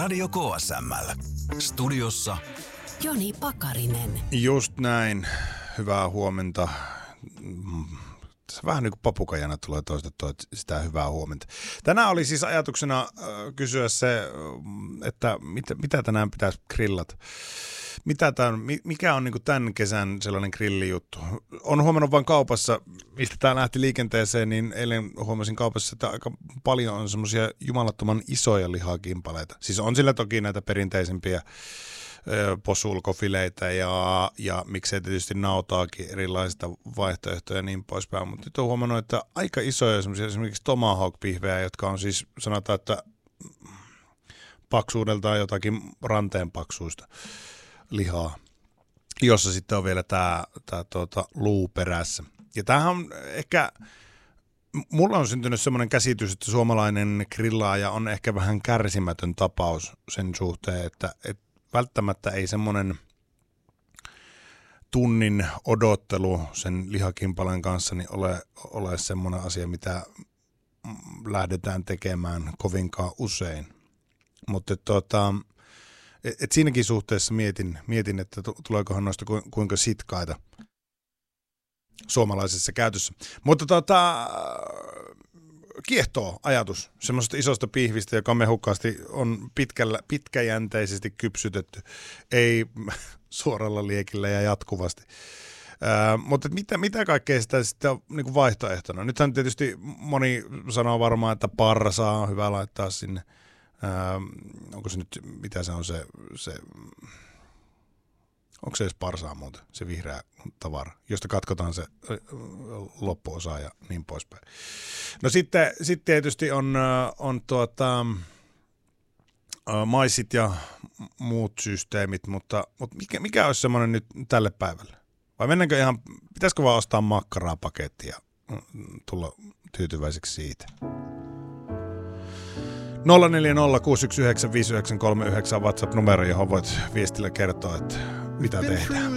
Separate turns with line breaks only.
Radio KSML. Studiossa
Joni Pakarinen.
Just näin. Hyvää huomenta. Vähän niin kuin papukajana tulee toistettua sitä hyvää huomenta. Tänään oli siis ajatuksena kysyä se, että mitä tänään pitäisi grillata. Mikä on niin kuin tämän kesän sellainen grillijuttu? On huomannut vain kaupassa, mistä tämä lähti liikenteeseen, niin eilen huomasin kaupassa, että aika paljon on semmoisia jumalattoman isoja lihakimpaleita. Siis on sillä toki näitä perinteisempiä posulkofileitä ja miksei tietysti nautaakin erilaisista vaihtoehtoja ja niin poispäin. Mutta nyt on huomannut, että aika isoja semmoisia esimerkiksi tomahawk-pihvejä, jotka on siis sanotaan, että paksuudeltaan jotakin ranteen paksuista lihaa, jossa sitten on vielä tämä luu perässä. Ja tämähän on ehkä, mulla on syntynyt semmoinen käsitys, että suomalainen grillaaja on ehkä vähän kärsimätön tapaus sen suhteen, että välttämättä ei semmoinen tunnin odottelu sen lihakimpalan kanssa niin ole semmoinen asia, mitä lähdetään tekemään kovinkaan usein. Mutta et siinäkin suhteessa mietin, että tuleekohan noista kuinka sitkaita suomalaisessa käytössä. Mutta kiehtoo ajatus semmoisesta isosta pihvistä, joka mehukkaasti on pitkäjänteisesti kypsytetty, ei suoralla liekillä ja jatkuvasti. Mutta mitä kaikkea sitä sitten on niin kuin vaihtoehtona? Nythän tietysti moni sanoo varmaan, että parsaa on hyvä laittaa sinne. Onko se nyt, mitä se on se onko se edes parsaa muuten, se vihreä tavara, josta katkotaan se loppuosa ja niin poispäin. No sitten tietysti on maissit ja muut systeemit, mutta mikä olisi semmoinen nyt tälle päivälle? Vai mennäänkö ihan, pitäisikö vaan ostaa makkaraa paketti ja tulla tyytyväiseksi siitä? 0406195939 WhatsApp-numero, johon voit viestillä kertoa, että mitä tehdään.